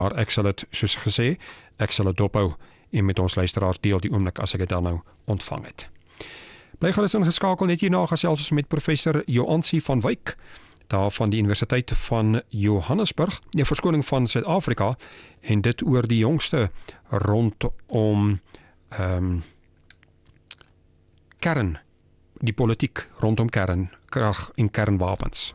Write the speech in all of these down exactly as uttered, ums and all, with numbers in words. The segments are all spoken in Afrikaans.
maar ek sal dit, soos gesê, ek sal dit dophou en met ons luisteraars deel die oomblik as ek dit dan nou ontvang het. Bly gerus ingeskakel, net hierna gesels ons met professor Joansie van Wyk, daar van die Universiteit van Johannesburg, die verskoning van Suid-Afrika, en dit oor die jongste rondom um, kern, die politiek rondom kernkrag en kernwapens.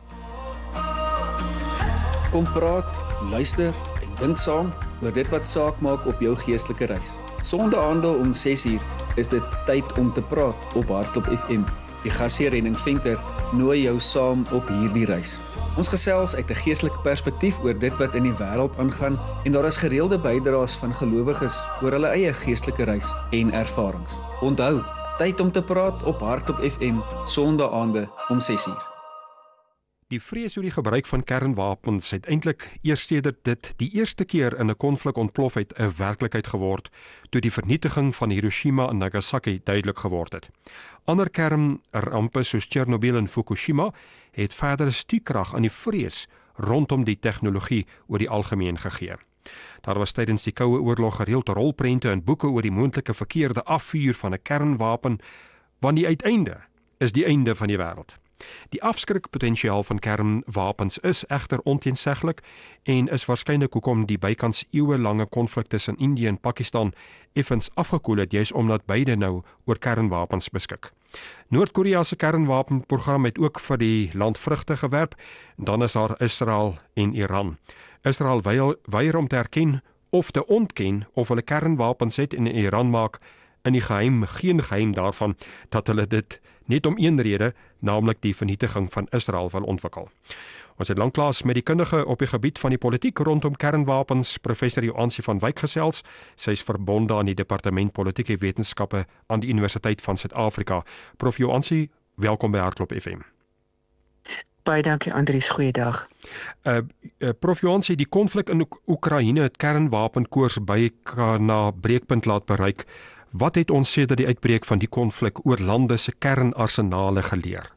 Kom praat, luister en dink saam oor dit wat saak maak op jou geestelike reis. Sondaande om ses uur is dit tyd om te praat op Hardloop F M. Die gasheer Henning Venter nooi jou saam op hierdie reis. Ons gesels uit 'n geestelike perspektief oor dit wat in die wêreld aangaan en daar is gereelde bydraes van gelowiges oor hulle eie geestelike reis en ervarings. Onthou, tyd om te praat op Hardloop F M, sondaande om ses uur. Die vrees oor die gebruik van kernwapens het eintlik eers sedert dit die eerste keer in 'n konflik ontplof het 'n werklikheid geword, toe die vernietiging van Hiroshima en Nagasaki duidelik geword het. Ander kernrampe soos Chernobyl en Fukushima het verdere stuurkrag aan die vrees rondom die tegnologie oor die algemeen gegee. Daar was tydens die Koue Oorlog gereeld rolprente en boeke oor die moontlike verkeerde afvuur van 'n kernwapen, want die uiteinde is die einde van die wêreld. Die afskrikpotensiaal van kernwapens is egter onteenseglik en is waarskynlik hoekom die bykans eeuwelange konflik tussen Indië en Pakistan effens afgekoel het, juis omdat beide nou oor kernwapens beskik. Noord-Korea se kernwapenprogram het ook vir die land vrugte gewerp, dan is daar Israel en Iran. Israel weier om te erken of te ontken of hulle kernwapens het en Iran maak in die geheim geen geheim daarvan dat hulle dit net om een rede, naamlik die vernietiging van Israel, wil ontwikkel. Ons het lanklaas met die kundige op die gebied van die politiek rondom kernwapens, professor Joansie van Wyk gesels. Sy is verbonde aan die Departement Politieke Wetenskappe aan die Universiteit van Suid-Afrika. Prof Joansie, welkom by Hardloop F M. Baie dankie Andries, goeiedag. Uh, uh, Prof Joansie, die konflik in Oekraïne het kernwapenkoers by na breekpunt laat bereik. Wat het ons sedert die uitbreek van die konflik oor lande se kernarsenale geleer?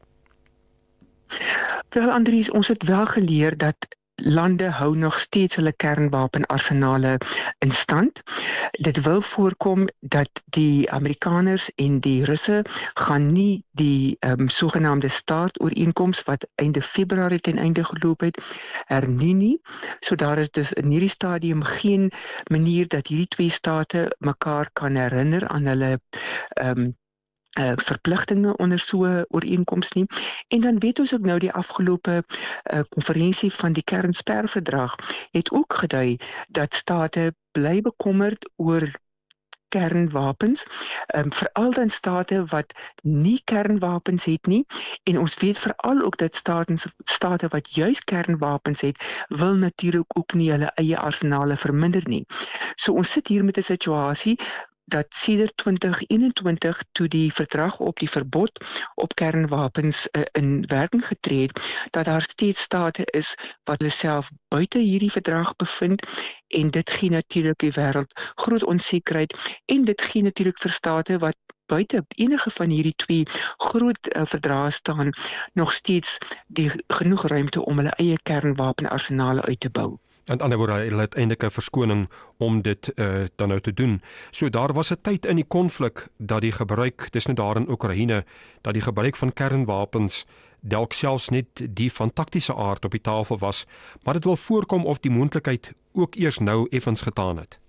Wel Andries, ons het wel geleer dat lande hou nog steeds hulle kernwapenarsenale in stand. Dit wil voorkom dat die Amerikaners en die Russe gaan nie die um, sogenaamde START-ooreenkoms wat einde Februarie ten einde geloop het, hernie nie. So daar is dus in hierdie stadium geen manier dat hierdie twee state mekaar kan herinner aan hulle um, Uh, verpligtinge onder so 'n ooreenkoms nie. En dan weet ons ook nou die afgelope uh, konferensie van die kernsperverdrag het ook gedui dat state bly bekommerd oor kernwapens, um, veral dan state wat nie kernwapens het nie, en ons weet veral ook dat state, state wat juis kernwapens het, wil natuurlik ook nie hulle eie arsenale verminder nie. So ons sit hier met 'n situasie dat sedert twintig eenentwintig toe die verdrag op die verbod op kernwapens uh, in werking getree het, dat daar steeds state is wat hulle self buite hierdie verdrag bevind, en dit gee natuurlik die wêreld groot onsekerheid, en dit gee natuurlik vir state wat buite enige van hierdie twee groot uh, verdrae staan, nog steeds die genoeg ruimte om hulle eie kernwapenarsenale uit te bou. En ander woorde, hulle het eintlik 'n verskoning om dit uh, dan nou te doen. So daar was 'n tyd in die konflik dat die gebruik, dis nou daar in Oekraïne, dat die gebruik van kernwapens dalk selfs net die van taktiese aard op die tafel was, maar dit wil voorkom of die moontlikheid ook eers nou effens getaan het.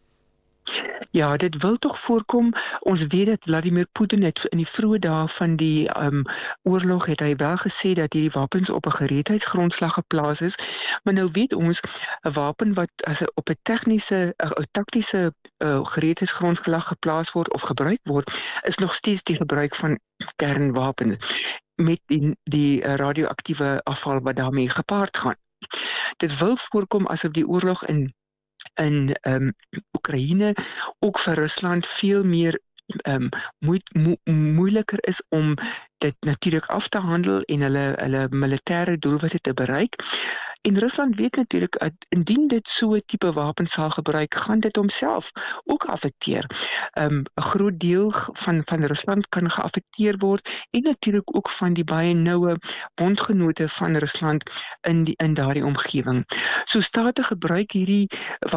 Ja, dit wil toch voorkom. Ons weet dat Vladimir Putin het in die vroeë dae van die um, oorlog het hy wel gesê dat hierdie wapens op 'n gereedheidsgrondslag geplaas is, maar nou weet ons 'n wapen wat as op 'n tegniese 'n taktiese uh, gereedheidsgrondslag geplaas word of gebruik word, is nog steeds die gebruik van kernwapens met die, die uh, radioaktiewe afval wat daarmee gepaard gaan. Dit wil voorkom asof die oorlog in in um, Oekraïne ook vir Rusland veel meer um, moe, moe, moeiliker is om dit natuurlik af te handel en hulle hulle militêre doelwitte te bereik. En Rusland weet natuurlik, indien dit so 'n tipe wapens sal gebruik, gaan dit homself ook affekteer. Um, 'n groot deel van van Rusland kan geaffekteer word en natuurlik ook van die baie noue bondgenote van Rusland in die in daardie omgewing. So state gebruik hierdie